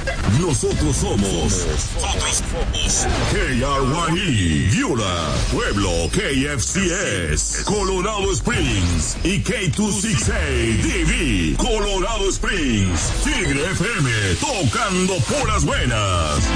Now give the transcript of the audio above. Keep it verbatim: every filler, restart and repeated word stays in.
Nosotros somos, nosotros somos K R Y E, Viola, Pueblo, K F C S, Colorado Springs y K doscientos sesenta y ocho D V, Colorado Springs, Tigre F M, tocando por las buenas.